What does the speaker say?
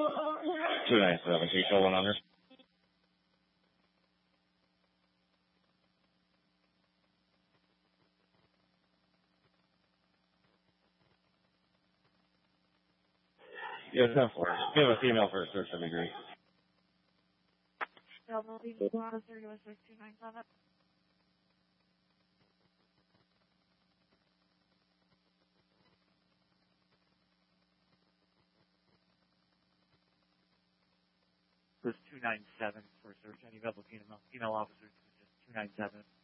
297. Can you show one under? Yeah, 10-4. If you have a female for a search, that'd be great. This 297 for search. Any available female officers? Just 297.